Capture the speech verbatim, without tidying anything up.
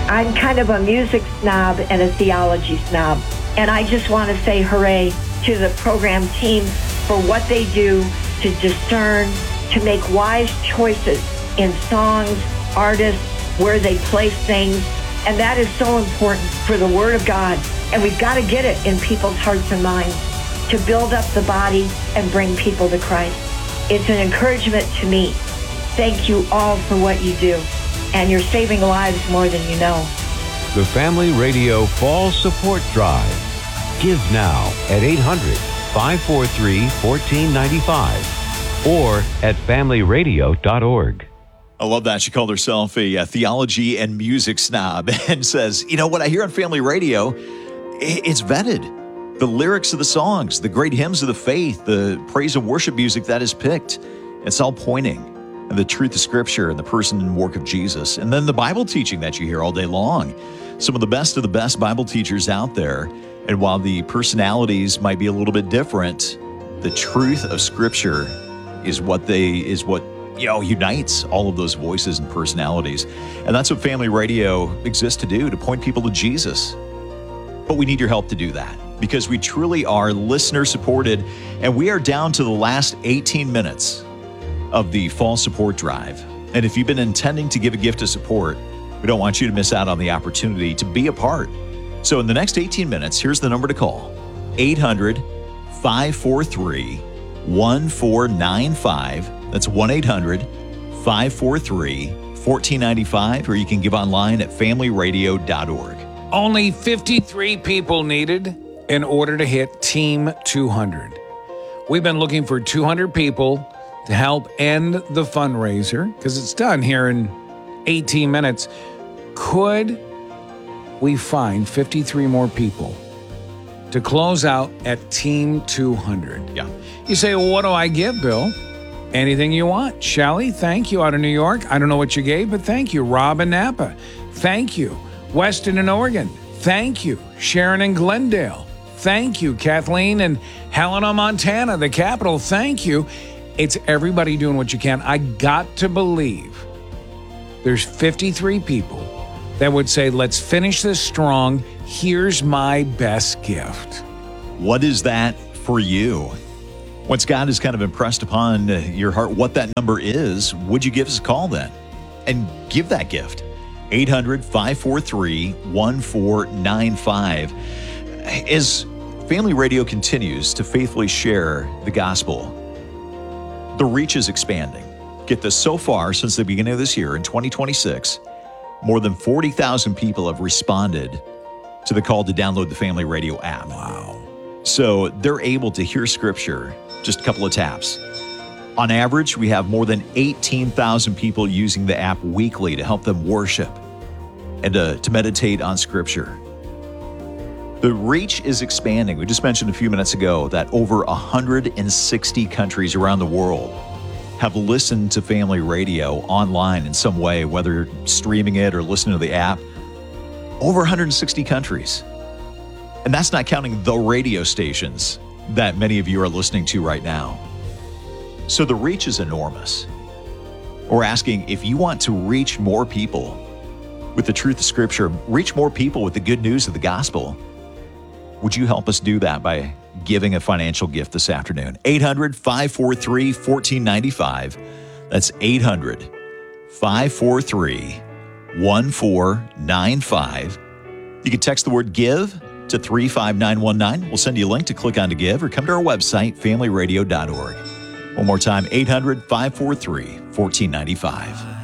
I'm kind of a music snob and a theology snob. And I just want to say hooray to the program team for what they do to discern, to make wise choices in songs, artists, where they place things. And that is so important for the Word of God. And we've got to get it in people's hearts and minds to build up the body and bring people to Christ. It's an encouragement to me. Thank you all for what you do. And you're saving lives more than you know. The Family Radio Fall Support Drive. Give now at eight hundred, five four three, one four nine five or at family radio dot org. I love that. She called herself a, a theology and music snob and says, you know what I hear on Family Radio, it's vetted. The lyrics of the songs, the great hymns of the faith, the praise and worship music that is picked, it's all pointing at the truth of Scripture and the person and work of Jesus. And then the Bible teaching that you hear all day long. Some of the best of the best Bible teachers out there. And while the personalities might be a little bit different, the truth of Scripture is what they is what you know unites all of those voices and personalities. And that's what Family Radio exists to do, to point people to Jesus. But we need your help to do that, because we truly are listener supported, and we are down to the last eighteen minutes of the Fall Support Drive. And if you've been intending to give a gift of support, we don't want you to miss out on the opportunity to be a part. So in the next eighteen minutes, here's the number to call. eight hundred, five four three, one four nine five. That's one eight hundred, five four three, one four nine five, or you can give online at family radio dot org. Only fifty-three people needed in order to hit Team two hundred. We've been looking for two hundred people to help end the fundraiser, because it's done here in eighteen minutes. Could we find fifty-three more people to close out at Team two hundred? Yeah. You say, well, what do I give, Bill? Anything you want. Shelly, thank you, out of New York. I don't know what you gave, but thank you. Rob in Napa, thank you. Weston in Oregon, thank you. Sharon in Glendale, thank you. Kathleen in Helena, Montana, the capital, thank you. It's everybody doing what you can. I got to believe there's fifty-three people that would say, let's finish this strong. Here's my best gift. What is that for you? Once God has kind of impressed upon your heart what that number is, would you give us a call then and give that gift? eight hundred, five four three, one four nine five. As Family Radio continues to faithfully share the gospel, the reach is expanding. Get this, so far since the beginning of this year in twenty twenty-six, more than forty thousand people have responded to the call to download the Family Radio app. Wow. So they're able to hear Scripture just a couple of taps. On average, we have more than eighteen thousand people using the app weekly to help them worship and to, to meditate on Scripture. The reach is expanding. We just mentioned a few minutes ago that over one hundred sixty countries around the world have listened to Family Radio online in some way, whether streaming it or listening to the app. Over one hundred sixty countries. And that's not counting the radio stations that many of you are listening to right now. So the reach is enormous. We're asking, if you want to reach more people with the truth of Scripture, reach more people with the good news of the gospel, would you help us do that by giving a financial gift this afternoon? eight hundred, five four three, one four nine five. That's eight hundred, five four three, one four nine five. You can text the word GIVE to three five nine one nine. We'll send you a link to click on to give, or come to our website, family radio dot org. One more time, eight hundred, five four three, one four nine five.